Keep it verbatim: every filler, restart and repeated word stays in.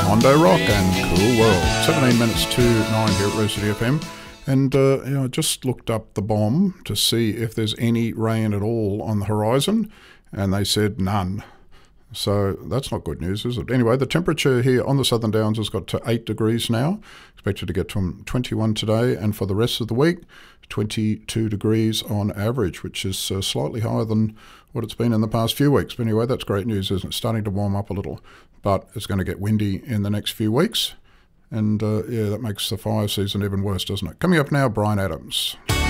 Mondo Rock and Cool World. seventeen minutes to nine here at Rose City F M. And uh, you know, I just looked up the bomb to see if there's any rain at all on the horizon, and they said none. So that's not good news, is it? Anyway, the temperature here on the Southern Downs has got to eight degrees now. Expected to get to twenty-one today, and for the rest of the week, twenty-two degrees on average, which is uh, slightly higher than what it's been in the past few weeks. But anyway, that's great news, isn't it? Starting to warm up a little, but it's going to get windy in the next few weeks. And uh, yeah, that makes the fire season even worse, doesn't it? Coming up now, Bryan Adams.